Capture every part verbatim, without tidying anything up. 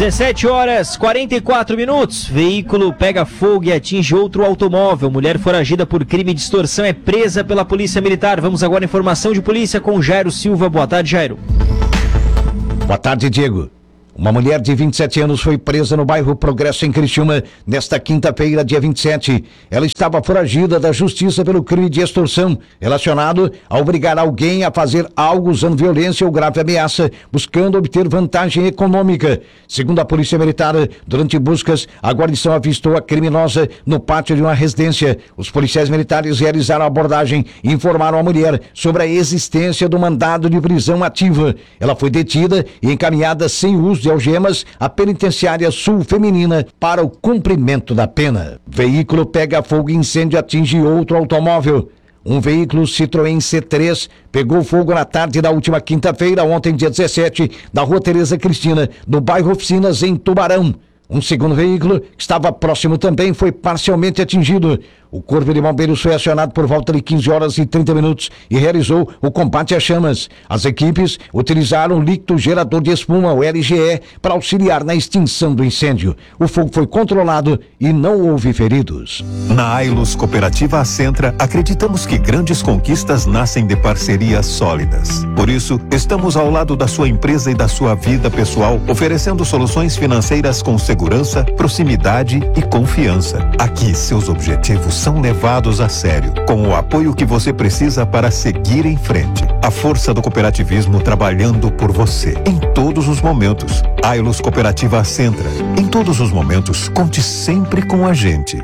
dezessete horas, quarenta e quatro minutos. Veículo pega fogo e atinge outro automóvel. Mulher foragida por crime de extorsão é presa pela Polícia Militar. Vamos agora à informação de polícia com Jairo Silva. Boa tarde, Jairo. Boa tarde, Diego. Uma mulher de vinte e sete anos foi presa no bairro Progresso, em Criciúma, nesta quinta-feira, dia vinte e sete. Ela estava foragida da justiça pelo crime de extorsão, relacionado a obrigar alguém a fazer algo usando violência ou grave ameaça, buscando obter vantagem econômica. Segundo a Polícia Militar, durante buscas, a guarnição avistou a criminosa no pátio de uma residência. Os policiais militares realizaram a abordagem e informaram a mulher sobre a existência do mandado de prisão ativa. Ela foi detida e encaminhada sem uso de algemas à penitenciária sul feminina para o cumprimento da pena. Veículo pega fogo e incêndio atinge outro automóvel. Um veículo Citroën C três pegou fogo na tarde da última quinta-feira, ontem dia dezessete, da rua Tereza Cristina, no bairro Oficinas, em Tubarão. Um segundo veículo, que estava próximo também, foi parcialmente atingido. O Corpo de Bombeiros foi acionado por volta de quinze horas e trinta minutos e realizou o combate às chamas. As equipes utilizaram líquido gerador de espuma, o L G E, para auxiliar na extinção do incêndio. O fogo foi controlado e não houve feridos. Na Ailus Cooperativa Ascentra, acreditamos que grandes conquistas nascem de parcerias sólidas. Por isso, estamos ao lado da sua empresa e da sua vida pessoal, oferecendo soluções financeiras com segurança, proximidade e confiança. Aqui, seus objetivos são levados a sério, com o apoio que você precisa para seguir em frente. A força do cooperativismo trabalhando por você, em todos os momentos. Ailus Cooperativa Ascentra. Em todos os momentos, conte sempre com a gente.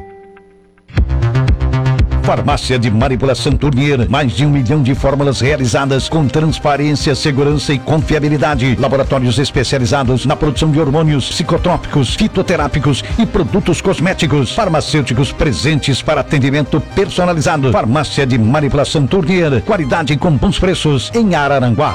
Farmácia de Manipulação Tournier, mais de um milhão de fórmulas realizadas com transparência, segurança e confiabilidade. Laboratórios especializados na produção de hormônios, psicotrópicos, fitoterápicos e produtos cosméticos. Farmacêuticos presentes para atendimento personalizado. Farmácia de Manipulação Tournier, qualidade com bons preços em Araranguá.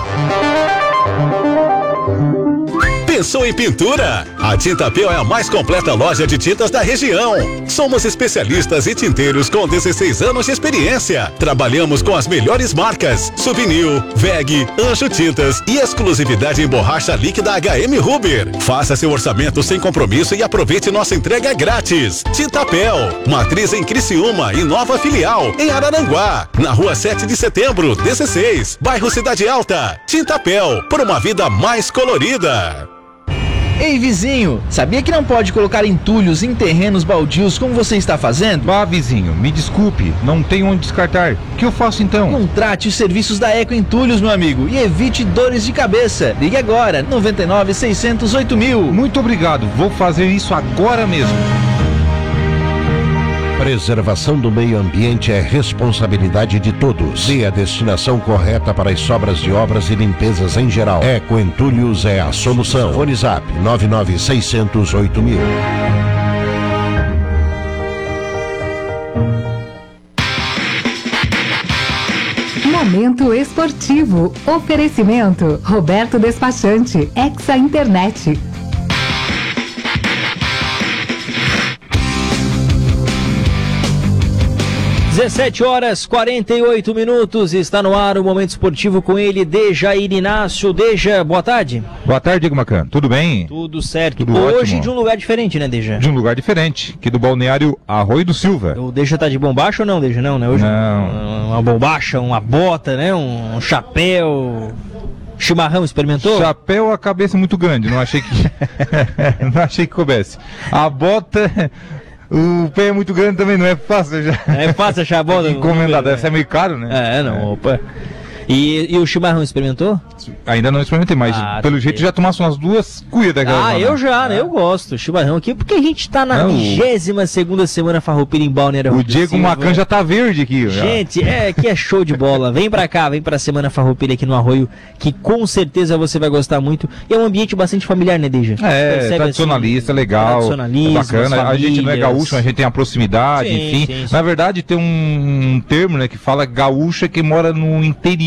Pensou em pintura? A Tintapel é a mais completa loja de tintas da região. Somos especialistas e tinteiros com dezesseis anos de experiência. Trabalhamos com as melhores marcas: Souvenir, V E G, Anjo Tintas e exclusividade em borracha líquida H M Huber. Faça seu orçamento sem compromisso e aproveite nossa entrega grátis. Tintapel, matriz em Criciúma e nova filial em Araranguá, na rua sete de setembro, dezesseis, bairro Cidade Alta. Tintapel, por uma vida mais colorida. Ei, vizinho, sabia que não pode colocar entulhos em terrenos baldios como você está fazendo? Ah, vizinho, me desculpe, não tenho onde descartar. O que eu faço então? Contrate os serviços da Eco Entulhos, meu amigo, e evite dores de cabeça. Ligue agora, noventa e nove, seiscentos, oito mil. Muito obrigado, vou fazer isso agora mesmo. Preservação do meio ambiente é responsabilidade de todos. Dê a destinação correta para as sobras de obras e limpezas em geral. Eco Entulhos é a solução. Fone Zap nove nove seis zero zero oito mil. Momento esportivo. Oferecimento Roberto Despachante, Exa Internet. dezessete horas, quarenta e oito minutos, está no ar o Momento Esportivo com ele, Dejair Inácio. Deja, boa tarde. Boa tarde, Diego Macan. Tudo bem? Tudo certo. Tudo Hoje ótimo. De um lugar diferente, né, Deja? De um lugar diferente, aqui do balneário Arroio do Silva. O Deja tá de bombacha ou não, Deja? Não, né? Hoje não. Uma bombacha, uma bota, né? Um, um chapéu... Chimarrão, experimentou? Chapéu, a cabeça muito grande, não achei que... não achei que coubesse. A bota... O pé é muito grande também, não é fácil já. É fácil achar a bota? Encomendado, essa é meio caro, né? É, não, é. Opa. E, e o chimarrão experimentou? Ainda não experimentei, mas ah, pelo jeito já tomasse umas duas cuias daquela. Ah, eu já, né? Eu gosto. Chimarrão aqui, porque a gente tá na vigésima segunda semana farroupilha em Balneário. O Diego Macan já tá verde aqui. Gente, já. é que é show de bola. Vem pra cá, vem pra semana farroupilha aqui no Arroio, que com certeza você vai gostar muito. E é um ambiente bastante familiar, né, Deja? É, percebe, tradicionalista, assim, legal. Tradicionalismo, é bacana. A gente não é gaúcho, a gente tem a proximidade, sim, enfim. Sim, sim. Na verdade, tem um, um termo, né, que fala gaúcha que mora no interior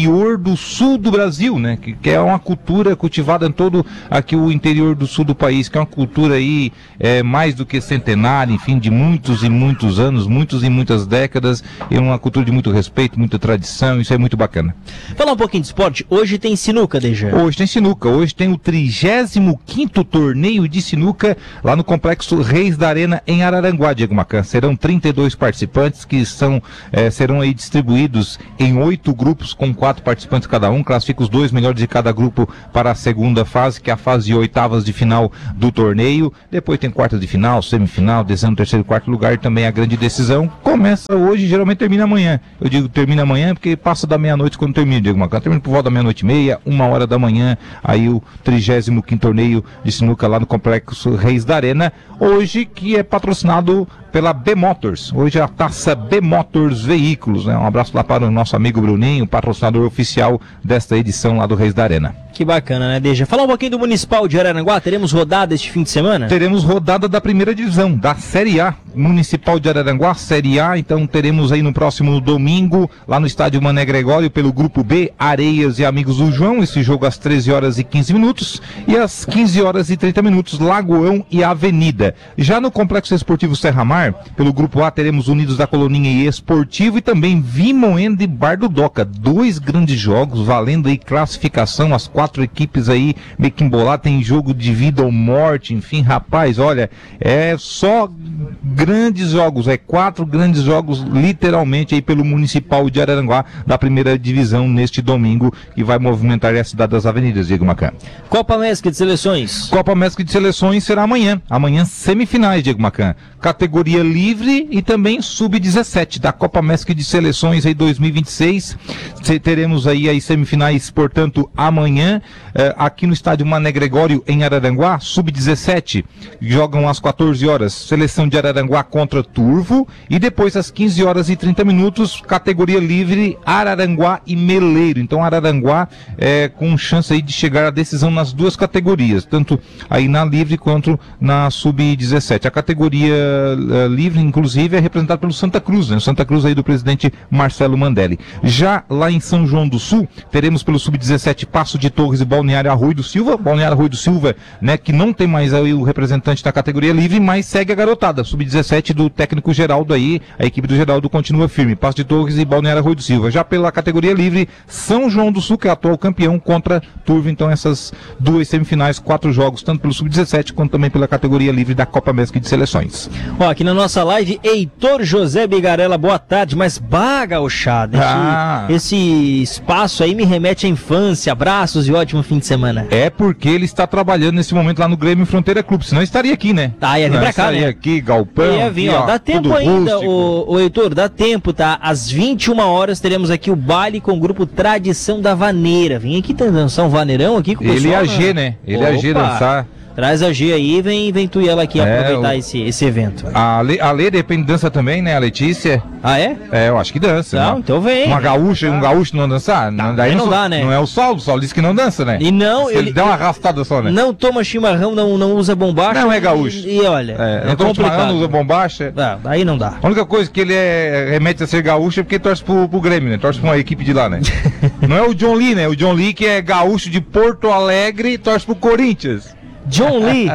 interior do sul do Brasil, né? Que, que é uma cultura cultivada em todo aqui o interior do sul do país, que é uma cultura aí é, mais do que centenária, enfim, de muitos e muitos anos, muitos e muitas décadas, e uma cultura de muito respeito, muita tradição, isso é muito bacana. Falar um pouquinho de esporte, hoje tem sinuca, Deja. Hoje tem sinuca, hoje tem o trigésimo quinto torneio de sinuca lá no Complexo Reis da Arena em Araranguá, Diego Macan. Serão trinta e dois participantes que são, eh, serão aí distribuídos em oito grupos com quatro participantes cada um, classifica os dois melhores de cada grupo para a segunda fase, que é a fase de oitavas de final do torneio. Depois tem quartas de final, semifinal, décimo terceiro e quarto lugar e também a grande decisão. Começa hoje e geralmente termina amanhã. Eu digo termina amanhã porque passa da meia-noite quando termina, Diego Macan. Termina por volta da meia-noite e meia, uma hora da manhã, aí o trigésimo quinto torneio de sinuca lá no Complexo Reis da Arena, hoje que é patrocinado pela B-Motors, hoje é a taça B-Motors Veículos, né? Um abraço lá para o nosso amigo Bruninho, patrocinador oficial desta edição lá do Reis da Arena. Que bacana, né, Deja? Falar um pouquinho do Municipal de Araranguá, teremos rodada este fim de semana? Teremos rodada da primeira divisão, da Série A, Municipal de Araranguá, Série A, então teremos aí no próximo domingo, lá no estádio Mané Gregório, pelo grupo B, Areias e Amigos do João, esse jogo às treze horas e quinze minutos, e às quinze horas e trinta minutos, Lagoão e Avenida. Já no Complexo Esportivo Serra Mar, pelo grupo A, teremos Unidos da Coloninha e Esportivo, e também Vimoendo e Bar do Doca, dois grandes jogos, valendo aí classificação, as quatro equipes aí meio que emboladas, tem jogo de vida ou morte, enfim, rapaz, olha, é só grandes jogos, é quatro grandes jogos, literalmente, aí pelo Municipal de Araranguá, da primeira divisão neste domingo, que vai movimentar a cidade das avenidas, Diego Macan. Copa Mesca de Seleções. Copa Mesca de Seleções será amanhã, amanhã semifinais, Diego Macan, categoria livre e também sub dezessete da Copa Mesca de Seleções aí dois mil e vinte e seis, teremos aí as semifinais, portanto, amanhã, eh, aqui no estádio Mané Gregório em Araranguá, sub dezessete, jogam às quatorze horas, seleção de Araranguá contra Turvo, e depois às quinze horas e trinta minutos, categoria livre, Araranguá e Meleiro. Então Araranguá é, com chance aí de chegar à decisão nas duas categorias, tanto aí na livre quanto na sub dezessete. A categoria uh, livre, inclusive, é representada pelo Santa Cruz, né? O Santa Cruz aí do presidente Marcelo Mandelli. Já lá em São João do Sul, teremos pelo sub dezessete Passo de Torres e Balneário Arroio do Silva, Balneário Arroio do Silva, né, que não tem mais aí o representante da categoria livre, mas segue a garotada, sub dezessete do técnico Geraldo aí, a equipe do Geraldo continua firme, Passo de Torres e Balneário Arroio do Silva. Já pela categoria livre, São João do Sul, que é atual campeão, contra Turvo. Então essas duas semifinais, quatro jogos, tanto pelo sub dezessete quanto também pela categoria livre da Copa Mesca de Seleções. Ó, aqui na nossa live, Heitor José Bigarella, boa tarde, mas baga o chá, esse, ah. esse espaço aí me remete à infância, abraços e ótimo fim de semana. É porque ele está trabalhando nesse momento lá no Grêmio Fronteira Clube, senão estaria aqui, né? Tá, ia vir pra cá, estaria né? aqui, galpão. Ia vir, aqui, ó, dá tempo ainda, o, o Heitor, dá tempo, tá? Às vinte e uma horas teremos aqui o baile com o grupo Tradição da Vaneira. Vem aqui dançar um vaneirão aqui com o pessoal. Ele é a G, né? Ele é a G dançar. Traz a G aí, vem, vem tu e ela aqui é, aproveitar o... esse, esse evento. A Lê, a Lê, de repente, dança também, né? A Letícia. Ah, é? É, eu acho que dança. Não, né? então vem. Uma gaúcha, um gaúcho não dançar? Não, daí não, não dá, né? Não é o Saulo, o Saulo disse que não dança, né? E não, ele, ele dá uma arrastada só, né? Não toma chimarrão, não, não usa bombacha. Não é gaúcho. E, e olha, é, é não toma complicado. chimarrão, não usa bombacha. Ah, aí não dá. A única coisa que ele é, remete a ser gaúcho é porque torce pro, pro Grêmio, né? Torce pra uma equipe de lá, né? Não é o John Lee, né? O John Lee que é gaúcho de Porto Alegre e torce pro Corinthians. John Lee?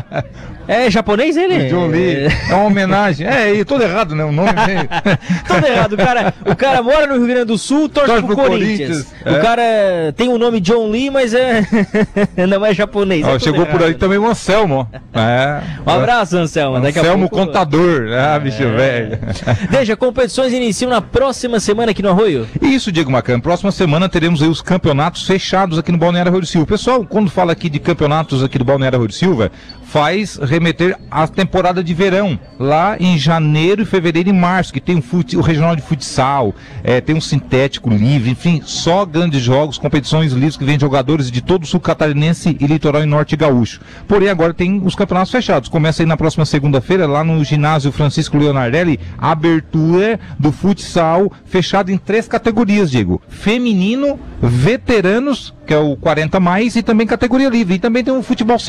É japonês ele? John Lee. É uma homenagem. É, e todo errado, né? O nome meio... Todo errado. O cara, o cara mora no Rio Grande do Sul, torce, torce pro, pro Corinthians. Corinthians. É. O cara tem o nome John Lee, mas é... não é japonês. Ó, é chegou errado. Por aí também o Anselmo. É. Um abraço, Anselmo. Daqui Anselmo a pouco... Contador. Ah, bicho é. velho. Deixa, competições iniciam na próxima semana aqui no Arroio. Isso, Diego Macan. Próxima semana teremos aí os campeonatos fechados aqui no Balneário Arroio do Silva. Pessoal, quando fala aqui de campeonatos aqui do Balneário Arroio do Silva, faz remeter à temporada de verão, lá em janeiro, fevereiro e março, que tem o, fute, o regional de futsal, é, tem um sintético livre, enfim, só grandes jogos, competições livres que vêm jogadores de todo o sul catarinense e litoral e norte gaúcho. Porém, agora tem os campeonatos fechados. Começa aí na próxima segunda-feira, lá no ginásio Francisco Leonardelli, a abertura do futsal fechado em três categorias, Diego. Feminino, veteranos, que é o quarenta mais, e também categoria livre. E também tem um futebol sintético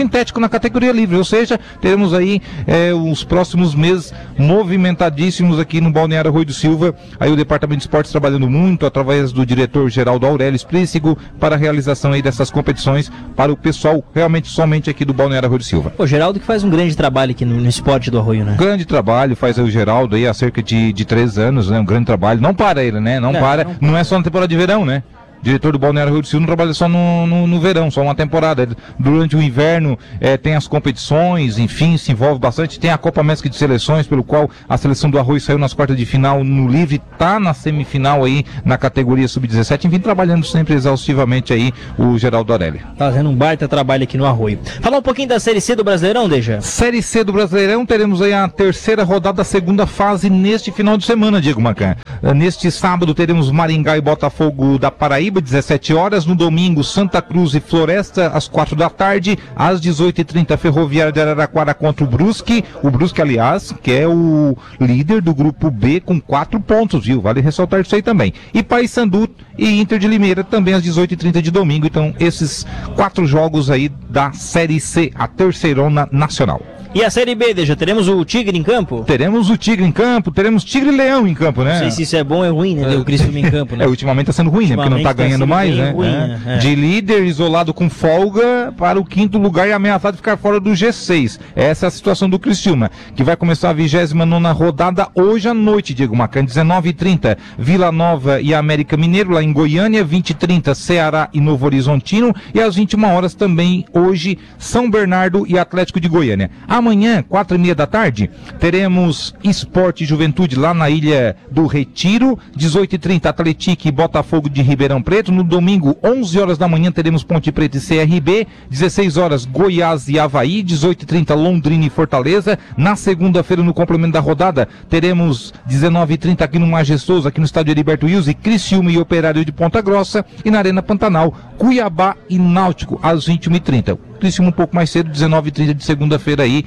na categoria livre, ou seja, teremos aí é, os próximos meses movimentadíssimos aqui no Balneário Arroio do Silva, aí o Departamento de Esportes trabalhando muito através do diretor Geraldo Aurélio Explícigo para a realização aí dessas competições para o pessoal realmente somente aqui do Balneário Arroio do Silva. O Geraldo que faz um grande trabalho aqui no, no esporte do Arroio, né? Grande trabalho, faz aí o Geraldo aí há cerca de, de três anos, né? Um grande trabalho, não para ele, né? Não, não para, não, não é só na temporada de verão, né? Diretor do Balneário Arroio do Silva não trabalha só no, no, no verão, só uma temporada. Durante o inverno é, tem as competições, enfim, se envolve bastante. Tem a Copa Mestre de Seleções, pelo qual a seleção do Arroio saiu nas quartas de final no livre, tá na semifinal aí na categoria sub dezessete, enfim, trabalhando sempre exaustivamente aí o Geraldo Aurélio. Fazendo um baita trabalho aqui no Arroio. Falar um pouquinho da Série C do Brasileirão, Deja? Série C do Brasileirão, teremos aí a terceira rodada da segunda fase neste final de semana, Diego Macan. Neste sábado teremos Maringá e Botafogo da Paraíba, dezessete horas. No domingo, Santa Cruz e Floresta, às quatro da tarde. Às dezoito e trinta, Ferroviária de Araraquara contra o Brusque. O Brusque, aliás, que é o líder do grupo B com quatro pontos, viu? Vale ressaltar isso aí também. E Paysandu e Inter de Limeira também às dezoito e trinta de domingo. Então, esses quatro jogos aí da Série C, a terceirona nacional. E a Série B, Deja, teremos o Tigre em campo? Teremos o Tigre em campo, teremos Tigre e Leão em campo, né? Não sei se isso é bom ou é ruim, né? O Criciúma em campo, né? É, ultimamente tá sendo ruim, né? Porque não tá ganhando tá mais, né? Ruim, é. É. De líder, isolado com folga, para o quinto lugar e ameaçado de ficar fora do G seis. Essa é a situação do Criciúma, que vai começar a vigésima nona rodada hoje à noite, Diego Macan, dezenove e trinta, Vila Nova e América Mineiro, lá em Goiânia, vinte e trinta, Ceará e Novo Horizontino, e às vinte e uma horas também, hoje, São Bernardo e Atlético de Goiânia. Amanhã, quatro e meia da tarde, teremos Esporte e Juventude lá na Ilha do Retiro, dezoito e trinta, Atlético e Botafogo de Ribeirão Preto. No domingo, onze horas da manhã, teremos Ponte Preta e C R B, dezesseis horas, Goiás e Avaí, dezoito e trinta, Londrina e Fortaleza. Na segunda-feira, no complemento da rodada, teremos dezenove e trinta aqui no Majestoso, aqui no estádio Heriberto Wilson, Criciúma e Operário de Ponta Grossa, e na Arena Pantanal, Cuiabá e Náutico, às vinte e uma e trinta. Criciúma um pouco mais cedo, dezenove e trinta de segunda-feira aí,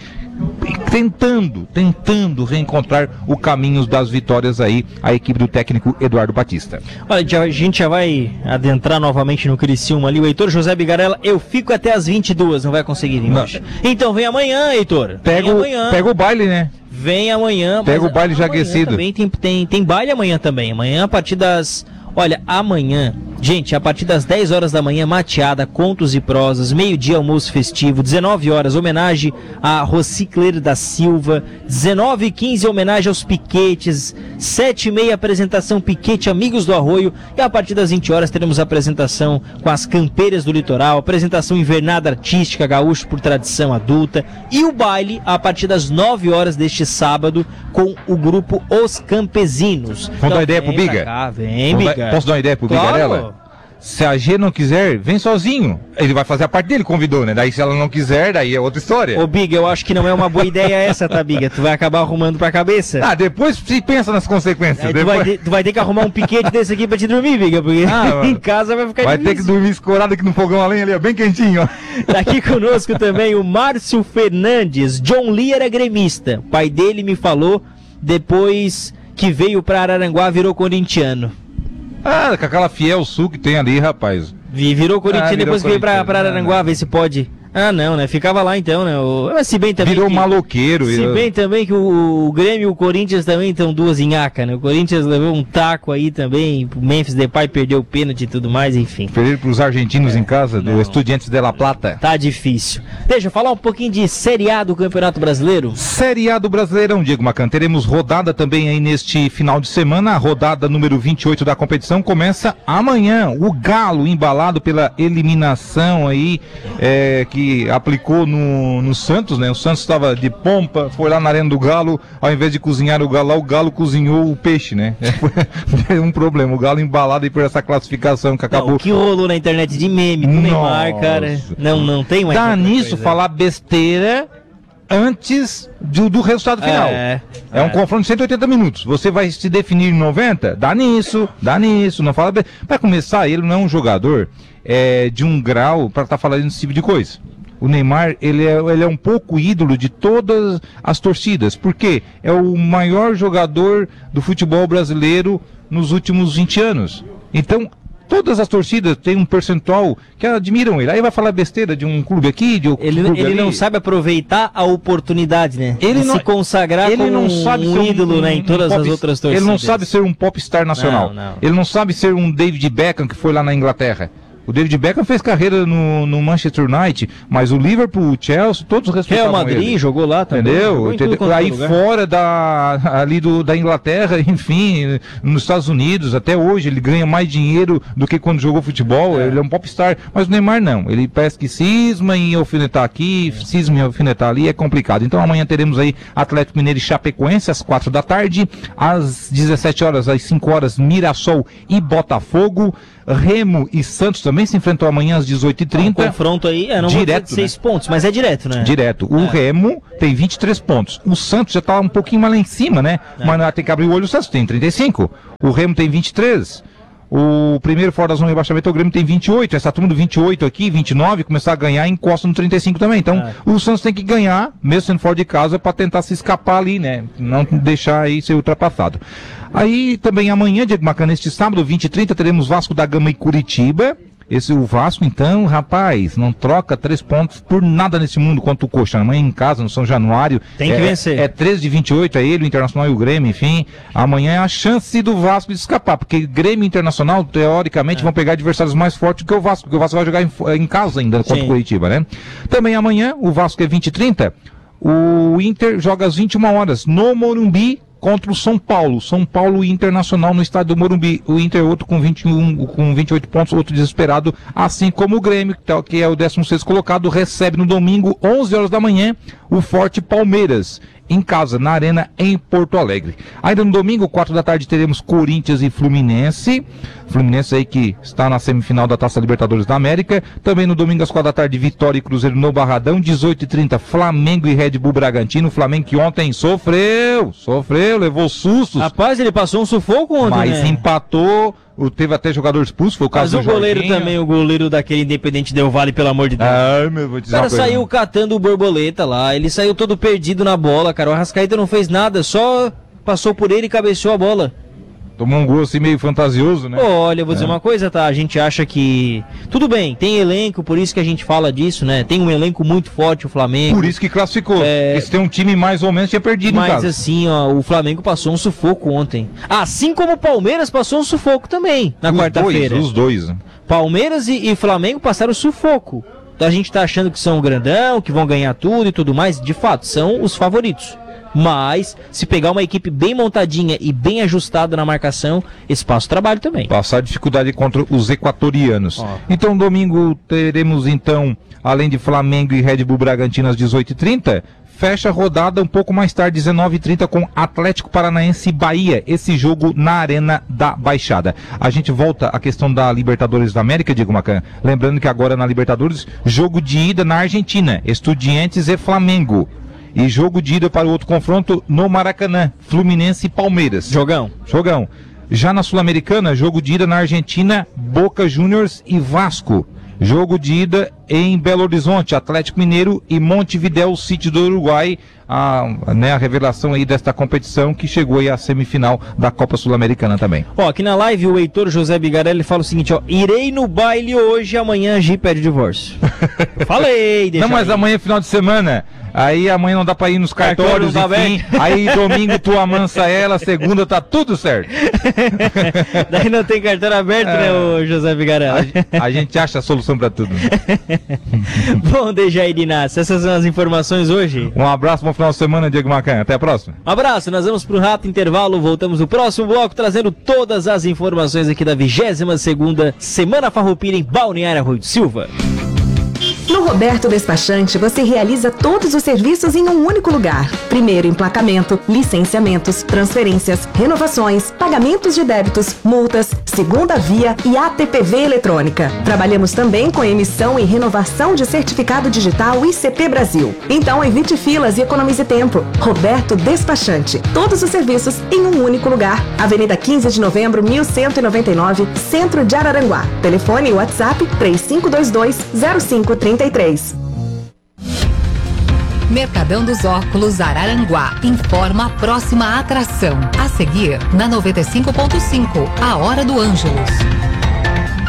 tentando, tentando reencontrar o caminho das vitórias aí, a equipe do técnico Eduardo Batista. Olha, a gente já vai adentrar novamente no Criciúma ali, o Heitor José Bigarella, eu fico até as vinte e duas, não vai conseguir vir hoje. Então vem amanhã, Heitor. Pega, vem o, amanhã. pega o baile, né? Vem amanhã. Pega o baile já aquecido. Também tem, tem, tem baile amanhã também, amanhã a partir das... Olha, amanhã, gente, a partir das dez horas da manhã, mateada, contos e prosas, meio-dia, almoço festivo, dezenove horas, homenagem a Rocicler da Silva, dezenove e quinze, homenagem aos piquetes, sete e meia, apresentação Piquete Amigos do Arroio, e a partir das vinte horas teremos a apresentação com as campeiras do litoral, apresentação invernada artística, gaúcho por tradição adulta, e o baile a partir das nove horas deste sábado com o grupo Os Campesinos. Vamos então, dar ideia pro Biga? Cá, vem, Biga. Posso dar uma ideia pro claro. Bigarella? Se a G não quiser, vem sozinho. Ele vai fazer a parte dele, convidou, né? Daí se ela não quiser, daí é outra história. Ô, Biga, eu acho que não é uma boa ideia essa, tá, Biga? Tu vai acabar arrumando pra cabeça. Ah, depois se pensa nas consequências. É, depois... tu, vai ter, tu vai ter que arrumar um piquete desse aqui pra te dormir, Biga, porque ah, em casa vai ficar vai difícil. Vai ter que dormir escorado aqui no fogão além ali, ó, bem quentinho, ó. Tá aqui conosco também o Márcio Fernandes. John Lee era gremista. O pai dele me falou, depois que veio pra Araranguá, virou corintiano. Ah, com aquela Fiel Sul que tem ali, rapaz. Virou corintiano, ah, virou depois que veio pra, pra Araranguá, não, ver se pode. Ah, não, né? Ficava lá então, né? O... Se bem também virou que... maloqueiro. Se eu... bem também que o, o Grêmio e o Corinthians também estão duas nhaca, né? O Corinthians levou um taco aí também, o Memphis Depay perdeu o pênalti e tudo mais, enfim. Perder pros argentinos é, em casa, não. do Estudiantes de La Plata. Tá difícil. Deixa eu falar um pouquinho de Série A do Campeonato Brasileiro. Série A do Brasileirão, Diego Macan. Teremos rodada também aí neste final de semana. A rodada número vinte e oito da competição começa amanhã. O Galo, embalado pela eliminação aí, é, que aplicou No, no Santos, né? O Santos estava de pompa, foi lá na Arena do Galo, ao invés de cozinhar o galo lá, o Galo cozinhou o peixe, né? Foi um problema, o Galo embalado aí por essa classificação que acabou. Não, o que rolou na internet de meme do Neymar, cara, não, não tem mais. Dá nisso coisa. Falar besteira antes do, do resultado final. É, é um é. confronto de cento e oitenta minutos. Você vai se definir em noventa? Dá nisso, dá nisso, não fala. Para começar, ele não é um jogador é, de um grau para estar tá falando esse tipo de coisa. O Neymar, ele é, ele é um pouco ídolo de todas as torcidas, porque é o maior jogador do futebol brasileiro nos últimos vinte anos. Então, Todas as torcidas têm um percentual que admiram ele. Aí vai falar besteira de um clube aqui, de outro Ele, clube ele ali. não sabe aproveitar a oportunidade, né? Ele de não- se consagrar ele como não sabe ser um ídolo, né? Em todas pop- as outras torcidas. Ele não sabe ser um popstar nacional. Não, não. Ele não sabe ser um David Beckham que foi lá na Inglaterra. O David Beckham fez carreira no, no Manchester United, mas o Liverpool, o Chelsea, todos respeitavam Real Madrid ele. jogou lá também. Entendeu? Jogou em tudo Entendeu? quanto é Aí lugar. fora da, ali do, da Inglaterra, enfim, nos Estados Unidos, até hoje, ele ganha mais dinheiro do que quando jogou futebol. É. Ele é um popstar. Mas o Neymar não. Ele parece que cisma em alfinetar aqui, cisma em alfinetar ali, é complicado. Então amanhã teremos aí Atlético Mineiro e Chapecoense às quatro da tarde, às dezessete horas, às cinco horas, Mirassol e Botafogo. Remo e Santos também se enfrentam amanhã às dezoito e Um trinta. confronto aí, é, não Direto, vou dizer de seis pontos, mas é direto, né? Direto. O É. Remo tem vinte e três pontos. O Santos já tá um pouquinho mais lá em cima, né? É. Mas tem que abrir o olho, o Santos tem trinta e cinco. O Remo tem vinte e três. O primeiro fora da zona de rebaixamento, o Grêmio tem vinte e oito. Essa turma do vinte e oito aqui, vinte e nove, começar a ganhar, encosta no trinta e cinco também. Então, É. o Santos tem que ganhar, mesmo sendo fora de casa, para tentar se escapar ali, né? Não deixar aí ser ultrapassado. Aí também amanhã, Diego Macan, neste sábado, vinte e trinta, teremos Vasco da Gama e Curitiba. Esse o Vasco, então, rapaz, não troca três pontos por nada nesse mundo quanto o Coxa. Amanhã em casa, no São Januário. Tem que é, vencer. É treze de vinte e oito, é ele, o Internacional e o Grêmio, enfim. Amanhã é a chance do Vasco de escapar, porque Grêmio e Internacional, teoricamente, É. vão pegar adversários mais fortes do que o Vasco, porque o Vasco vai jogar em, em casa ainda contra Sim. o Curitiba, né? Também amanhã, o Vasco é vinte e trinta, o Inter joga às vinte e uma horas no Morumbi contra o São Paulo. São Paulo e Internacional no estádio do Morumbi. O Inter outro com, vinte e um, com vinte e oito pontos, outro desesperado, assim como o Grêmio, que é o décimo sexto colocado, recebe no domingo, onze horas da manhã, o forte Palmeiras, em casa, na Arena, em Porto Alegre. Ainda no domingo, quatro da tarde, teremos Corinthians e Fluminense. Fluminense aí que está na semifinal da Taça Libertadores da América. Também no domingo, às quatro da tarde, Vitória e Cruzeiro no Barradão. dezoito e trinta, Flamengo e Red Bull Bragantino. Flamengo que ontem sofreu, sofreu, levou sustos, Rapaz, ele passou um sufoco ontem, mas né? empatou. O- Teve até jogador expulso, foi o Mas caso o do goleiro Jorginho. também, o goleiro daquele Independente Del Vale, pelo amor de Deus. Ai, meu, vou te O dizer cara uma coisa. saiu catando o borboleta lá, ele saiu todo perdido na bola, cara. O Arrascaeta não fez nada, só passou por ele e cabeceou a bola. Tomou um gol assim meio fantasioso, né? Olha, eu vou dizer É. uma coisa, tá? A gente acha que. Tudo bem, tem elenco, por isso que a gente fala disso, né? Tem um elenco muito forte, o Flamengo. Por isso que classificou. É. Porque se tem um time mais ou menos, tinha perdido em Mas casa. assim, ó, o Flamengo passou um sufoco ontem. Assim como o Palmeiras passou um sufoco também na Os quarta-feira. dois, os dois. Palmeiras e, e Flamengo passaram sufoco. Então a gente tá achando que são grandão, que vão ganhar tudo e tudo mais. De fato, são os favoritos. Mas, se pegar uma equipe bem montadinha e bem ajustada na marcação, espaço trabalho também. Passar dificuldade contra os equatorianos. Ó. Então, domingo teremos, então, além de Flamengo e Red Bull Bragantino às dezoito e trinta, fecha a rodada um pouco mais tarde, dezenove e trinta, com Atlético Paranaense e Bahia. Esse jogo na Arena da Baixada. A gente volta à questão da Libertadores da América, Diego Macan. Lembrando que agora na Libertadores, jogo de ida na Argentina, Estudiantes e Flamengo. E jogo de ida para o outro confronto no Maracanã, Fluminense e Palmeiras. Jogão. Jogão. Já na Sul-Americana, jogo de ida na Argentina, Boca Juniors e Vasco. Jogo de ida em Belo Horizonte, Atlético Mineiro e Montevidéu City do Uruguai. A, né, a revelação aí desta competição que chegou aí à semifinal da Copa Sul-Americana também. Ó, aqui na live o Heitor José Bigarelli fala o seguinte, ó. Irei no baile hoje, amanhã a Gi pede divórcio. Falei, deixa Não, mas aí. amanhã é final de semana. Aí amanhã não dá pra ir nos cartórios, Cartório não enfim. dá Aí domingo tu amansa ela, segunda tá tudo certo. Daí não tem carteira aberta, É. né, o José Bigarelli? A gente acha a solução pra tudo. Bom, Dejair Inácio, essas são as informações hoje. Um abraço, bom final de semana, Diego Macan. Até a próxima. Um abraço, nós vamos pro rápido intervalo, voltamos no próximo bloco, trazendo todas as informações aqui da vigésima segunda Semana Farroupilha em Balneário Arroio do Silva. No Roberto Despachante, você realiza todos os serviços em um único lugar. Primeiro, emplacamento, licenciamentos, transferências, renovações, pagamentos de débitos, multas, segunda via e A T P V eletrônica. Trabalhamos também com emissão e renovação de certificado digital I C P Brasil. Então, evite filas e economize tempo. Roberto Despachante. Todos os serviços em um único lugar. Avenida quinze de novembro, mil cento e noventa e nove, Centro de Araranguá. Telefone e WhatsApp três cinco dois dois, zero cinco três três. Mercadão dos Óculos Araranguá informa a próxima atração. A seguir, na noventa e cinco ponto cinco, a Hora do Ângelus.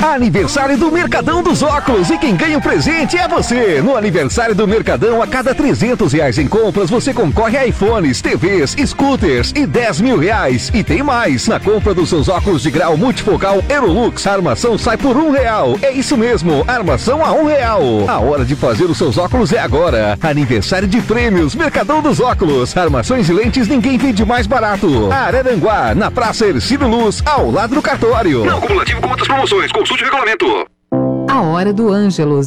Aniversário do Mercadão dos Óculos e quem ganha o presente é você. No aniversário do Mercadão, a cada trezentos reais em compras, você concorre a iPhones, T Vs, scooters e dez mil reais. E tem mais, na compra dos seus óculos de grau multifocal Aerolux, a armação sai por um real. É isso mesmo, armação a um real. A hora de fazer os seus óculos é agora. Aniversário de prêmios, Mercadão dos Óculos. Armações e lentes ninguém vende mais barato. Araranguá, na Praça Ercílio Luz, ao lado do cartório. Não cumulativo com outras promoções. Consulte o regulamento. A hora do Ângelus.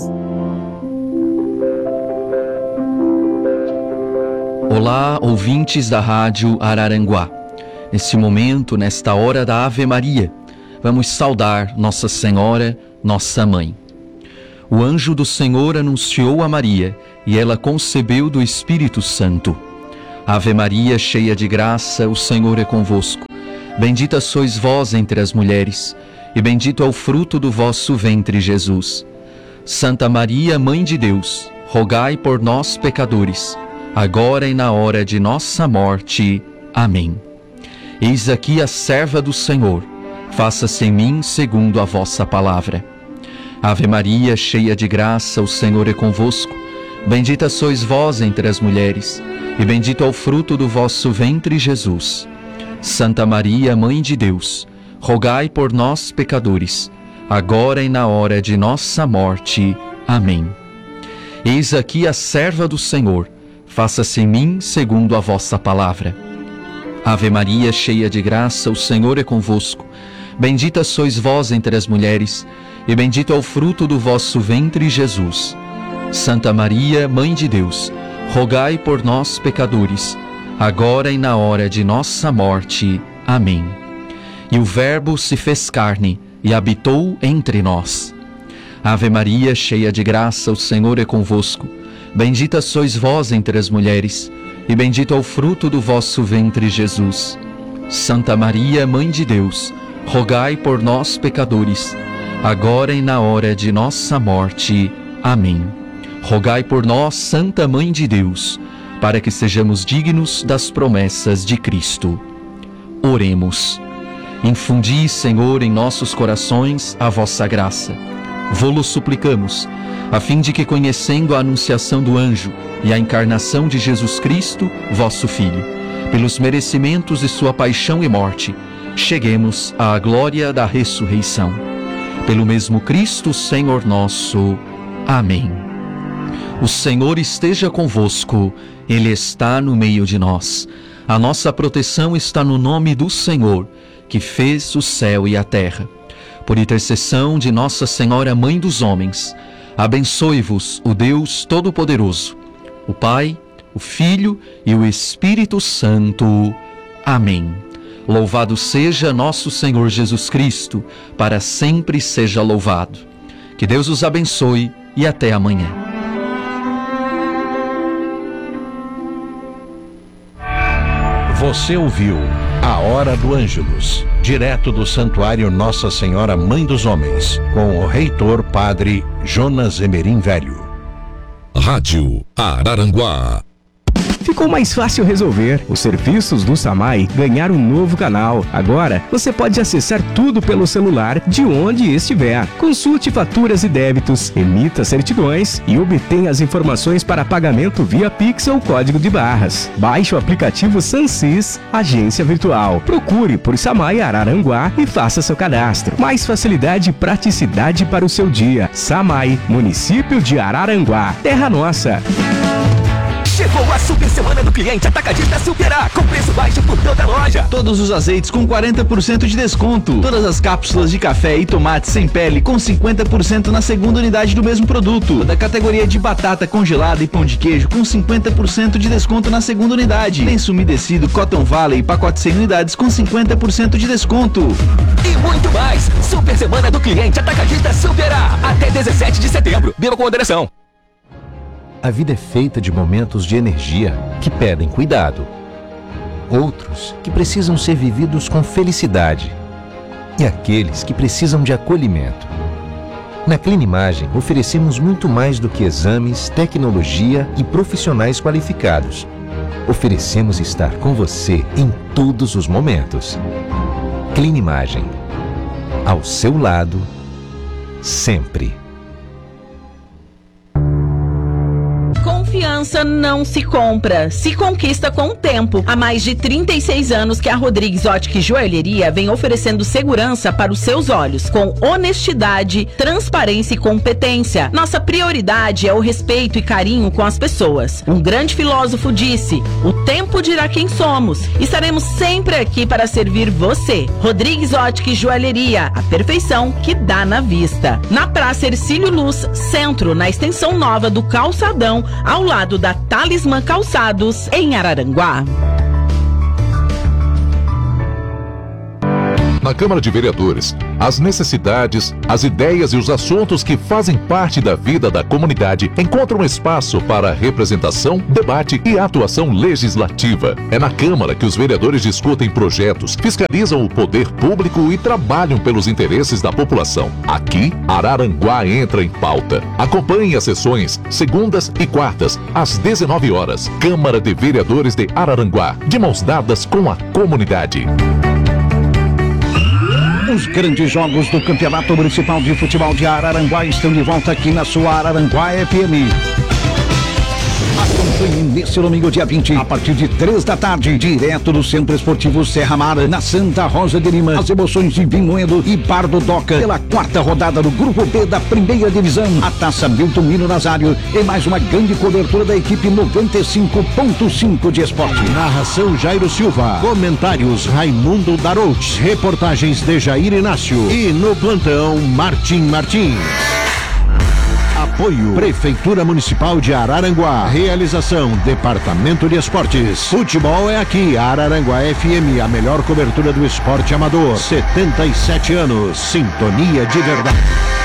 Olá, ouvintes da Rádio Araranguá. Nesse momento, nesta hora da Ave Maria, vamos saudar Nossa Senhora, nossa Mãe. O anjo do Senhor anunciou a Maria e ela concebeu do Espírito Santo. Ave Maria, cheia de graça, o Senhor é convosco. Bendita sois vós entre as mulheres, e bendito é o fruto do vosso ventre, Jesus. Santa Maria, Mãe de Deus, rogai por nós, pecadores, agora e na hora de nossa morte. Amém. Eis aqui a serva do Senhor, faça-se em mim segundo a vossa palavra. Ave Maria, cheia de graça, o Senhor é convosco. Bendita sois vós entre as mulheres, e bendito é o fruto do vosso ventre, Jesus. Santa Maria, Mãe de Deus, rogai por nós, pecadores, agora e na hora de nossa morte. Amém. Eis aqui a serva do Senhor, faça-se em mim segundo a vossa palavra. Ave Maria, cheia de graça, o Senhor é convosco. Bendita sois vós entre as mulheres, e bendito é o fruto do vosso ventre, Jesus. Santa Maria, Mãe de Deus, rogai por nós, pecadores, agora e na hora de nossa morte. Amém. E o Verbo se fez carne e habitou entre nós. Ave Maria, cheia de graça, o Senhor é convosco. Bendita sois vós entre as mulheres, e bendito é o fruto do vosso ventre, Jesus. Santa Maria, Mãe de Deus, rogai por nós, pecadores, agora e na hora de nossa morte. Amém. Rogai por nós, Santa Mãe de Deus, para que sejamos dignos das promessas de Cristo. Oremos. Infundi, Senhor, em nossos corações a vossa graça. Vô-lo suplicamos, a fim de que, conhecendo a anunciação do anjo e a encarnação de Jesus Cristo, vosso Filho, pelos merecimentos de sua paixão e morte, cheguemos à glória da ressurreição. Pelo mesmo Cristo, Senhor nosso. Amém. O Senhor esteja convosco, Ele está no meio de nós. A nossa proteção está no nome do Senhor, que fez o céu e a terra. Por intercessão de Nossa Senhora, Mãe dos homens, abençoe-vos o Deus Todo-Poderoso, o Pai, o Filho e o Espírito Santo. Amém. Louvado seja nosso Senhor Jesus Cristo, para sempre seja louvado. Que Deus os abençoe e até amanhã. Você ouviu A Hora do Ângelus, direto do Santuário Nossa Senhora Mãe dos Homens, com o reitor Padre Jonas Emerim Velho. Rádio Araranguá. Ficou mais fácil resolver. Os serviços do SAMAI ganharam um novo canal. Agora, você pode acessar tudo pelo celular de onde estiver. Consulte faturas e débitos, emita certidões e obtenha as informações para pagamento via Pix ou código de barras. Baixe o aplicativo Sansis, agência virtual. Procure por SAMAI Araranguá e faça seu cadastro. Mais facilidade e praticidade para o seu dia. SAMAI, município de Araranguá, terra nossa. Chegou a super semana do cliente Atacadista Superar, com preço baixo por toda a loja. Todos os azeites com quarenta por cento de desconto. Todas as cápsulas de café e tomate sem pele com cinquenta por cento na segunda unidade do mesmo produto. Da categoria de batata congelada e pão de queijo com cinquenta por cento de desconto na segunda unidade. Lenço umedecido Cotton Valley, pacote cem unidades com cinquenta por cento de desconto. E muito mais. Super semana do cliente Atacadista Superar, até dezessete de setembro. Beba com moderação. A vida é feita de momentos de energia que pedem cuidado. Outros que precisam ser vividos com felicidade. E aqueles que precisam de acolhimento. Na Clinimagem, oferecemos muito mais do que exames, tecnologia e profissionais qualificados. Oferecemos estar com você em todos os momentos. Clinimagem. Ao seu lado, sempre. Confiança não se compra, se conquista com o tempo. Há mais de trinta e seis anos que a Rodrigues Ótica e Joalheria vem oferecendo segurança para os seus olhos, com honestidade, transparência e competência. Nossa prioridade é o respeito e carinho com as pessoas. Um grande filósofo disse: o tempo dirá quem somos. Estaremos sempre aqui para servir você. Rodrigues Ótica e Joalheria, a perfeição que dá na vista. Na Praça Hercílio Luz, centro, na extensão nova do Calçadão, ao lado da Talismã Calçados, em Araranguá. Na Câmara de Vereadores, as necessidades, as ideias e os assuntos que fazem parte da vida da comunidade encontram espaço para representação, debate e atuação legislativa. É na Câmara que os vereadores discutem projetos, fiscalizam o poder público e trabalham pelos interesses da população. Aqui, Araranguá entra em pauta. Acompanhe as sessões, segundas e quartas, às dezenove horas. Câmara de Vereadores de Araranguá, de mãos dadas com a comunidade. Os grandes jogos do Campeonato Municipal de Futebol de Araranguá estão de volta aqui na sua Araranguá F M. Acompanhe nesse domingo, dia vinte, a partir de três da tarde, direto do Centro Esportivo Serra Mar, na Santa Rosa de Lima, as emoções de Vinmoedo e Bar do Doca, pela quarta rodada do Grupo B da Primeira Divisão. A Taça Milton Mino Nazário e mais uma grande cobertura da equipe noventa e cinco ponto cinco de esporte. Narração Jairo Silva. Comentários Raimundo Darouch. Reportagens de Jair Inácio. E no plantão, Martim Martins. Apoio Prefeitura Municipal de Araranguá. Realização Departamento de Esportes. Futebol é aqui. Araranguá F M, a melhor cobertura do esporte amador. setenta e sete anos. Sintonia de verdade.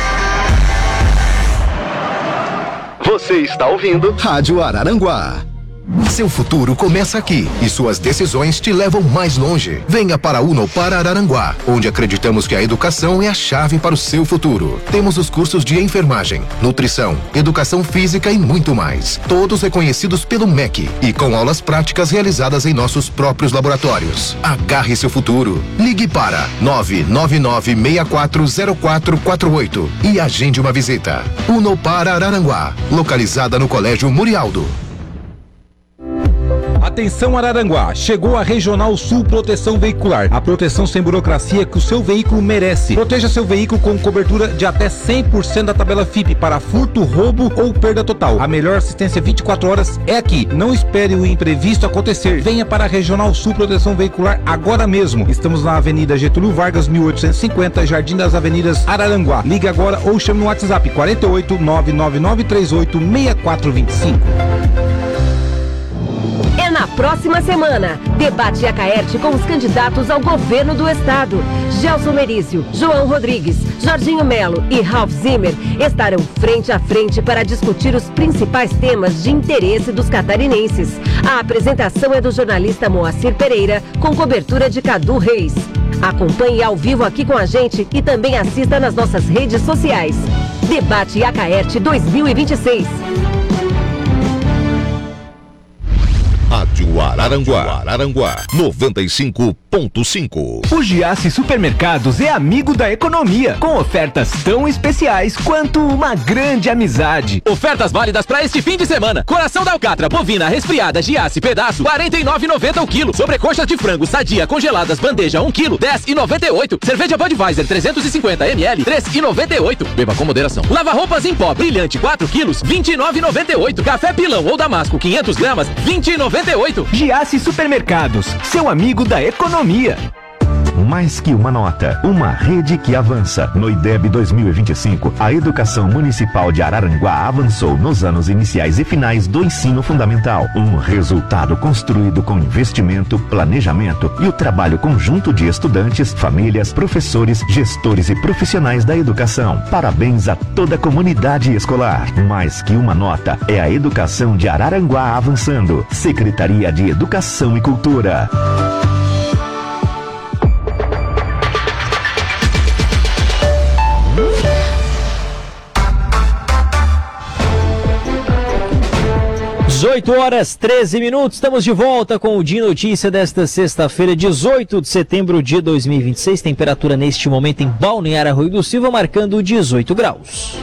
Você está ouvindo Rádio Araranguá. Seu futuro começa aqui e suas decisões te levam mais longe. Venha para a Unopar Araranguá, onde acreditamos que a educação é a chave para o seu futuro. Temos os cursos de enfermagem, nutrição, educação física e muito mais. Todos reconhecidos pelo M E C e com aulas práticas realizadas em nossos próprios laboratórios. Agarre seu futuro. Ligue para nove nove nove, seis quatro zero quatro quatro oito e agende uma visita. Unopar Araranguá, localizada no Colégio Murialdo. Atenção Araranguá, chegou a Regional Sul Proteção Veicular, a proteção sem burocracia que o seu veículo merece. Proteja seu veículo com cobertura de até cem por cento da tabela F I P para furto, roubo ou perda total. A melhor assistência vinte e quatro horas é aqui. Não espere o imprevisto acontecer. Venha para a Regional Sul Proteção Veicular agora mesmo. Estamos na Avenida Getúlio Vargas, mil oitocentos e cinquenta, Jardim das Avenidas, Araranguá. Ligue agora ou chame no WhatsApp quarenta e oito, nove nove nove três oito, seis quatro dois cinco. É na próxima semana, debate Acaerte com os candidatos ao governo do estado. Gelson Merizio, João Rodrigues, Jorginho Melo e Ralph Zimmer estarão frente a frente para discutir os principais temas de interesse dos catarinenses. A apresentação é do jornalista Moacir Pereira, com cobertura de Cadu Reis. Acompanhe ao vivo aqui com a gente e também assista nas nossas redes sociais. Debate Acaerte dois mil e vinte e seis. Rádio Araranguá, Araranguá, noventa e cinco ponto cinco. O Giasse Supermercados é amigo da economia, com ofertas tão especiais quanto uma grande amizade. Ofertas válidas para este fim de semana. Coração da alcatra, bovina, resfriada, Giasse, pedaço, quarenta e nove reais e noventa centavos o quilo. Sobrecoxas de frango, sadia, congeladas, bandeja, um quilo, dez reais e noventa e oito centavos. Cerveja Budweiser, trezentos e cinquenta mililitros, três reais e noventa e oito centavos. Beba com moderação. Lava roupas em pó, brilhante, quatro quilos, vinte e nove reais e noventa e oito centavos. Café Pilão ou Damasco, quinhentas gramas, vinte reais e noventa e oito centavos. Giasse Supermercados, seu amigo da economia. Mais que uma nota, uma rede que avança. No I D E B dois mil e vinte e cinco, a Educação Municipal de Araranguá avançou nos anos iniciais e finais do ensino fundamental. Um resultado construído com investimento, planejamento e o trabalho conjunto de estudantes, famílias, professores, gestores e profissionais da educação. Parabéns a toda a comunidade escolar. Mais que uma nota, é a educação de Araranguá avançando. Secretaria de Educação e Cultura. dezoito horas, treze minutos, estamos de volta com o Dia Notícia desta sexta-feira, dezoito de setembro de dois mil e vinte e seis, temperatura neste momento em Balneário Arroio do Silva marcando dezoito graus.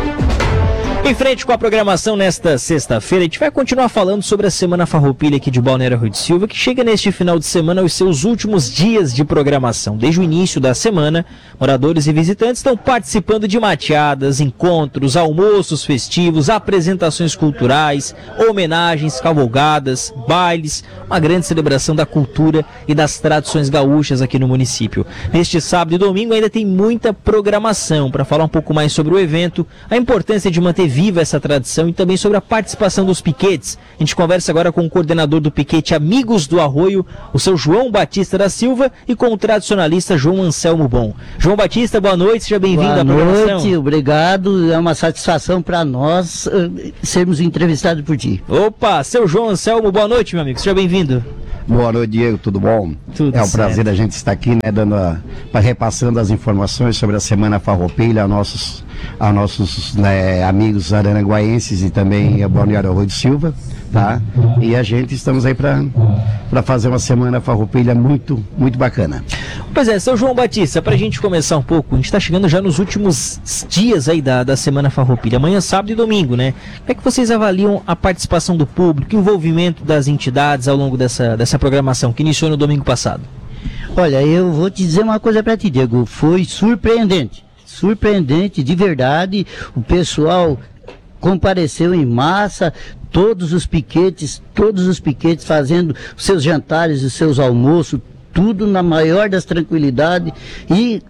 Em frente com a programação nesta sexta-feira, a gente vai continuar falando sobre a Semana Farroupilha aqui de Balneário Arroio do Silva, que chega neste final de semana aos seus últimos dias de programação. Desde o início da semana, moradores e visitantes estão participando de mateadas, encontros, almoços festivos, apresentações culturais, homenagens, cavalgadas, bailes, uma grande celebração da cultura e das tradições gaúchas aqui no município. Neste sábado e domingo ainda tem muita programação. Para falar um pouco mais sobre o evento, a importância de manter viva essa tradição e também sobre a participação dos piquetes. A gente conversa agora com o coordenador do piquete Amigos do Arroio, o seu João Batista da Silva, e com o tradicionalista João Anselmo Bom. João Batista, boa noite, seja bem-vindo à programação. Boa noite, obrigado, é uma satisfação para nós uh, sermos entrevistados por ti. Opa, seu João Anselmo, boa noite, meu amigo, seja bem-vindo. Boa noite, Diego, tudo bom? Tudo é um certo. prazer a gente estar aqui, né, dando a, pra, repassando as informações sobre a Semana Farroupilha a nossos, a nossos né, amigos araranguaenses e também a Balneário Arroio do Silva, tá? E a gente estamos aí para para fazer uma Semana Farroupilha muito, muito bacana. Pois é, seu João Batista, pra gente começar um pouco, a gente tá chegando já nos últimos dias aí da, da Semana Farroupilha, amanhã, sábado e domingo, né? Como é que vocês avaliam a participação do público, o envolvimento das entidades ao longo dessa, dessa programação que iniciou no domingo passado? Olha, eu vou te dizer uma coisa para ti, Diego, foi surpreendente, surpreendente de verdade, o pessoal compareceu em massa, todos os piquetes, todos os piquetes fazendo os seus jantares, os seus almoços, tudo na maior das tranquilidades e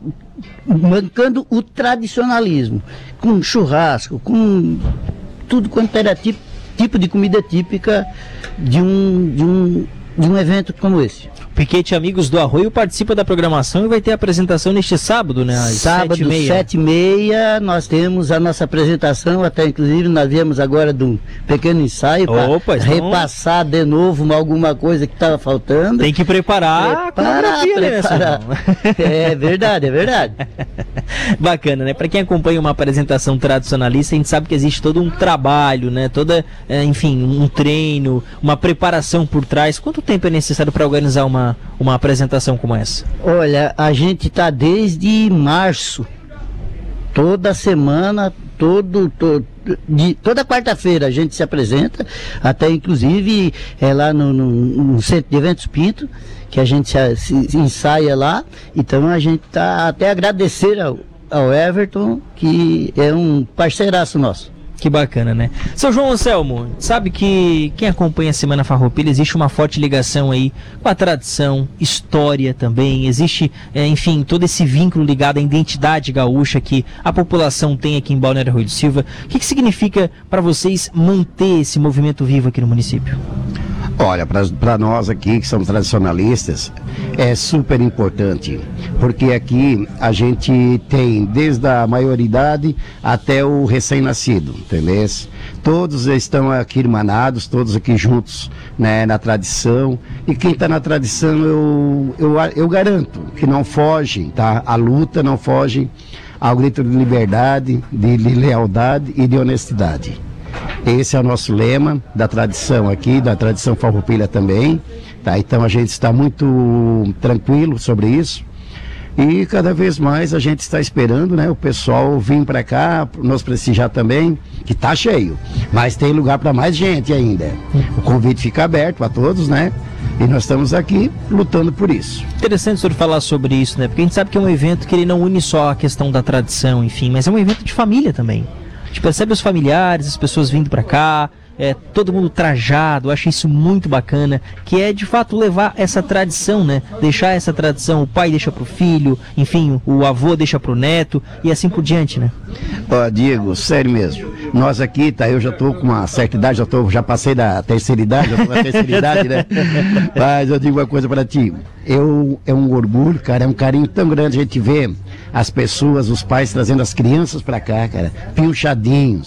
mancando o tradicionalismo, com churrasco, com tudo quanto era tipo, tipo de comida típica de um, de um, de um evento como esse. Piquete Amigos do Arroio participa da programação e vai ter apresentação neste sábado, né? Às sábado, sete e meia. sete e meia, nós temos a nossa apresentação, até inclusive nós viemos agora de um pequeno ensaio para repassar de novo alguma coisa que estava faltando. Tem que preparar, preparar, preparar. É verdade, é verdade. Bacana, né? Para quem acompanha uma apresentação tradicionalista, a gente sabe que existe todo um trabalho, né? Toda, enfim, um treino, uma preparação por trás. Quanto tempo é necessário para organizar uma uma apresentação como essa? Olha, a gente está desde março, toda semana, todo, todo de, toda quarta-feira a gente se apresenta, até inclusive é lá no, no, no Centro de Eventos Pinto, que a gente se, se ensaia lá, então a gente está até agradecer ao, ao Everton, que é um parceiraço nosso. Que bacana, né? Seu João Anselmo, sabe que quem acompanha a Semana Farroupilha, existe uma forte ligação aí com a tradição, história também, existe, é, enfim, todo esse vínculo ligado à identidade gaúcha que a população tem aqui em Balneário Arroio do Silva. O que, que significa para vocês manter esse movimento vivo aqui no município? Olha, para nós aqui que somos tradicionalistas, é super importante, porque aqui a gente tem desde a maioridade até o recém-nascido, entendeu? Todos estão aqui irmanados, todos aqui juntos, né, na tradição, e quem está na tradição eu, eu, eu garanto que não foge, tá? A luta não foge ao grito de liberdade, de, de lealdade e de honestidade. Esse é o nosso lema da tradição aqui, da tradição Farroupilha também, tá? Então a gente está muito tranquilo sobre isso e cada vez mais a gente está esperando, né, o pessoal vir para cá, nos prestigiar também, que tá cheio, mas tem lugar para mais gente ainda. O convite fica aberto a todos, né? E nós estamos aqui lutando por isso. Interessante o senhor falar sobre isso, né? Porque a gente sabe que é um evento que ele não une só a questão da tradição, enfim, mas é um evento de família também. A gente percebe os familiares, as pessoas vindo pra cá, é, todo mundo trajado, eu acho isso muito bacana, que é de fato levar essa tradição, né? Deixar essa tradição, o pai deixa pro filho, enfim, o avô deixa pro neto e assim por diante, né? Ó, Diego, sério mesmo, nós aqui, tá, eu já tô com uma certa idade, já, tô, já passei da terceira idade, já tô na terceira idade, né? Mas eu digo uma coisa pra ti, eu, é um orgulho, cara, é um carinho tão grande a gente ver as pessoas, os pais trazendo as crianças pra cá, cara, pinchadinhos,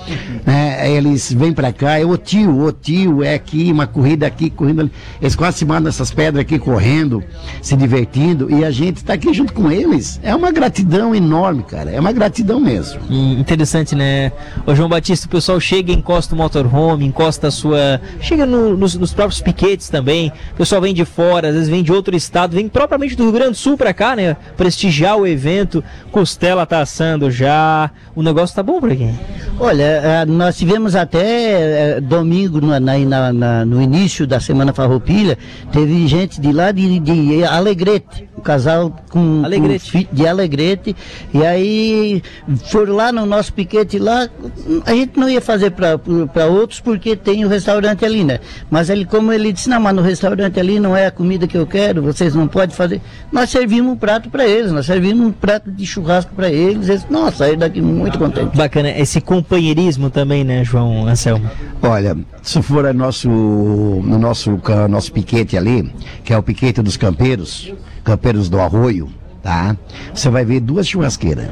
né? Eles vêm pra cá, é o tio, o tio, é aqui, uma corrida aqui, correndo ali. Eles quase se mandam nessas pedras aqui, correndo, se divertindo, e a gente tá aqui junto com eles. É uma gratidão enorme, cara, é uma gratidão mesmo. E interessante, né? Ô João Batista, o pessoal chega e encosta o motorhome, encosta a sua... Chega no, nos, nos próprios piquetes também, o pessoal vem de fora, às vezes vem de outro estado, vem propriamente do Rio Grande do Sul pra cá, né? Prestigiar o evento, costela tá assando já, o negócio tá bom por aqui. Olha, nós tivemos até domingo, no, na, na, no início da Semana Farroupilha, teve gente de lá de, de Alegrete, um casal com, Alegrete. com de Alegrete, e aí foram lá no nosso piquete lá, a gente não ia fazer para outros porque tem o restaurante ali, né? Mas ele, como ele disse, não, mas no restaurante ali não é a comida que eu quero, vocês não podem fazer. Nós servimos um prato para eles, nós servimos um prato de churrasco para eles, eles, nossa, saíram daqui muito contentes. Bacana, esse companheirismo também, né, João Anselmo? Olha, se for nosso, no nosso, nosso piquete ali, que é o piquete dos campeiros, campeiros do Arroio, tá? Você vai ver duas churrasqueiras.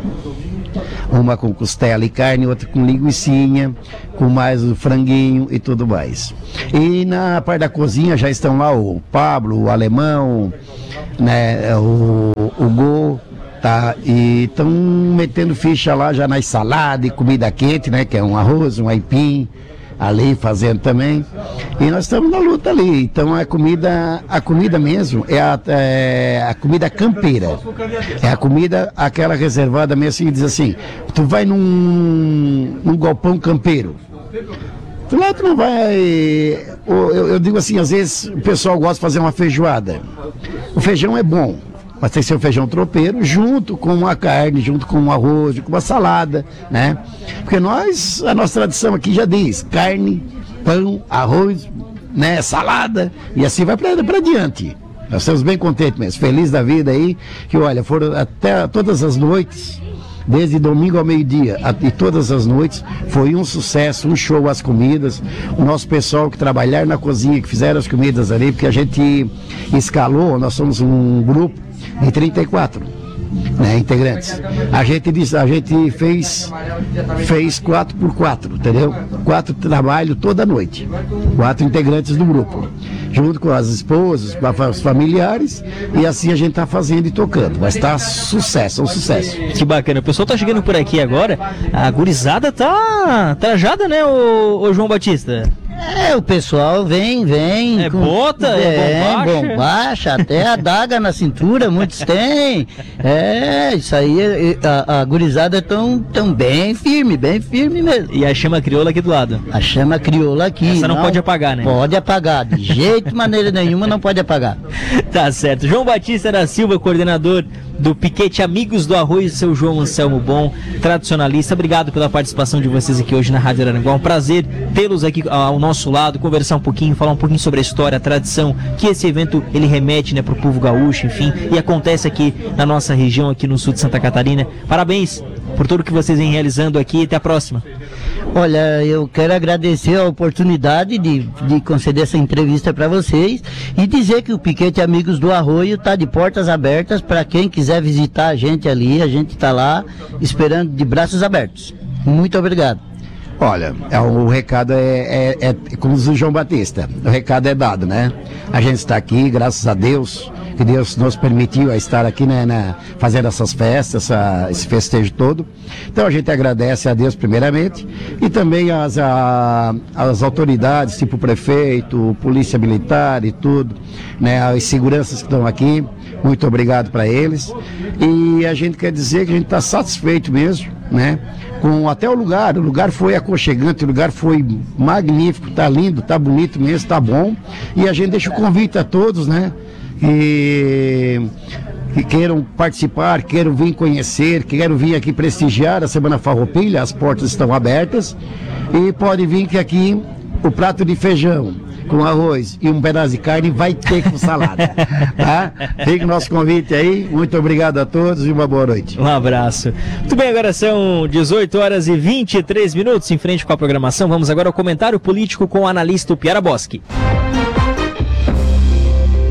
Uma com costela e carne, outra com linguicinha, com mais o franguinho e tudo mais. E na parte da cozinha já estão lá o Pablo, o Alemão, né, o, o Gol, tá? E estão metendo ficha lá já na salada e comida quente, né? Que é um arroz, um aipim, ali fazendo também. E nós estamos na luta ali. Então a comida, a comida mesmo é a, é a comida campeira. É a comida, aquela reservada mesmo, assim, diz assim, tu vai num, num galpão campeiro. Tu lá tu não vai. Eu, eu digo assim, às vezes o pessoal gosta de fazer uma feijoada. O feijão é bom, mas tem que ser um feijão tropeiro, junto com uma carne, junto com um arroz, com uma salada, né? Porque nós, a nossa tradição aqui já diz, carne, pão, arroz, né, salada, e assim vai para adiante. Nós estamos bem contentes mesmo, felizes da vida aí, que olha, foram até todas as noites, desde domingo ao meio-dia, e todas as noites, foi um sucesso, um show as comidas, o nosso pessoal que trabalharam na cozinha, que fizeram as comidas ali, porque a gente escalou, nós somos um grupo de trinta e quatro, né, integrantes. A gente, a gente fez, fez quatro por quatro, entendeu? Quatro trabalhos toda noite, quatro integrantes do grupo, junto com as esposas, com os familiares, e assim a gente está fazendo e tocando. Mas está sucesso, um sucesso. Que bacana. O pessoal tá chegando por aqui agora, a gurizada tá trajada, né, o, o João Batista? É, o pessoal vem, vem. É com, bota, é, é bombacha. bombacha, até a daga na cintura, muitos têm. É, isso aí, a, a gurizada tão, tão bem firme, bem firme mesmo. E a chama crioula aqui do lado? A chama crioula aqui. Essa não, não pode apagar, né? Pode apagar, de jeito, maneira nenhuma não pode apagar. Tá certo. João Batista da Silva, coordenador do Piquete Amigos do Arroz, seu João Anselmo Bom, tradicionalista. Obrigado pela participação de vocês aqui hoje na Rádio Araranguá. É um prazer tê-los aqui ao nosso lado, conversar um pouquinho, falar um pouquinho sobre a história, a tradição que esse evento ele remete, né, pro povo gaúcho, enfim, e acontece aqui na nossa região, aqui no sul de Santa Catarina. Parabéns por tudo que vocês vêm realizando aqui e até a próxima. Olha, eu quero agradecer a oportunidade de, de conceder essa entrevista para vocês e dizer que o Piquete Amigos do Arroio está de portas abertas para quem quiser visitar a gente ali. A gente está lá esperando de braços abertos. Muito obrigado. Olha, é, o recado é, é, é como diz o João Batista, o recado é dado, né? A gente está aqui, graças a Deus, que Deus nos permitiu a estar aqui, né, né, fazendo essas festas, essa, esse festejo todo. Então a gente agradece a Deus primeiramente e também as, a, as autoridades, tipo o prefeito, polícia militar e tudo, né, as seguranças que estão aqui, muito obrigado para eles. E a gente quer dizer que a gente está satisfeito mesmo, né? Com até o lugar, o lugar foi aconchegante, o lugar foi magnífico, tá lindo, tá bonito mesmo, tá bom. E a gente deixa o convite a todos, né? E que queiram participar, queiram vir conhecer, queiram vir aqui prestigiar a Semana Farroupilha, as portas estão abertas. E pode vir que aqui o prato de feijão com arroz e um pedaço de carne vai ter com salada, tá? Fica o nosso convite aí, muito obrigado a todos e uma boa noite. Um abraço. Muito bem, agora são dezoito horas e vinte e três minutos, em frente com a programação. Vamos agora ao comentário político com o analista Upiara Bosque.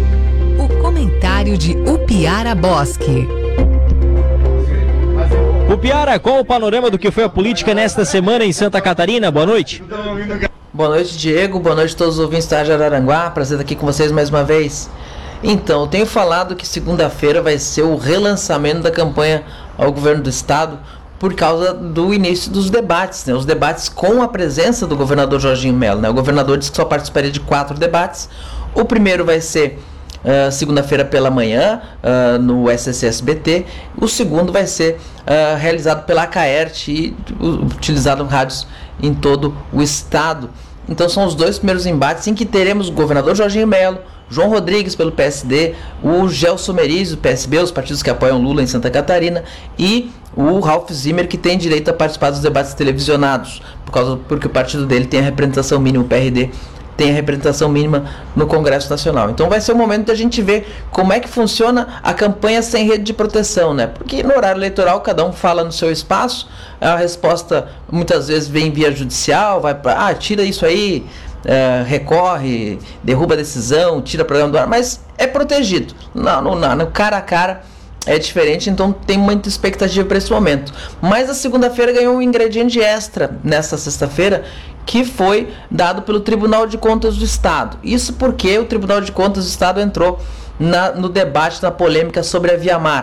O comentário de Upiara Bosque. O Piara, qual o panorama do que foi a política nesta semana em Santa Catarina? Boa noite. Boa noite, Diego. Boa noite a todos os ouvintes da Rádio Araranguá. Prazer estar aqui com vocês mais uma vez. Então, eu tenho falado que segunda-feira vai ser o relançamento da campanha ao governo do estado por causa do início dos debates, né? Os debates com a presença do governador Jorginho Mello, né? O governador disse que só participaria de quatro debates. O primeiro vai ser uh, segunda-feira pela manhã, uh, no S S S B T. O segundo vai ser uh, realizado pela Acaerte e uh, utilizado em rádios em todo o estado. Então são os dois primeiros embates em que teremos o governador Jorginho Mello, João Rodrigues pelo P S D, o Gelson Merizio, P S B, os partidos que apoiam Lula em Santa Catarina, e o Ralph Zimmer, que tem direito a participar dos debates televisionados, por causa, porque o partido dele tem a representação mínima, o P R D tem a representação mínima no Congresso Nacional. Então vai ser o momento de a gente ver como é que funciona a campanha sem rede de proteção, né? Porque no horário eleitoral cada um fala no seu espaço, a resposta muitas vezes vem via judicial, vai para, ah, tira isso aí, é, recorre, derruba a decisão, tira o programa do ar, mas é protegido. Não, não, não, no cara a cara é diferente, então tem muita expectativa para esse momento. Mas a segunda-feira ganhou um ingrediente extra nessa sexta-feira, que foi dado pelo Tribunal de Contas do Estado. Isso porque o Tribunal de Contas do Estado entrou na, no debate, na polêmica sobre a Via Mar.